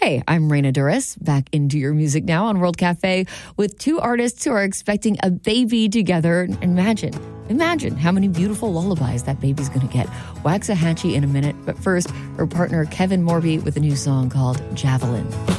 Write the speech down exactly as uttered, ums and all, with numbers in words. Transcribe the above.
Hey, I'm Raina Duras, back into your music now on World Cafe with two artists who are expecting a baby together. Imagine, imagine how many beautiful lullabies that baby's going to get. Waxahachie in a minute, but first, her partner Kevin Morby with a new song called Javelin.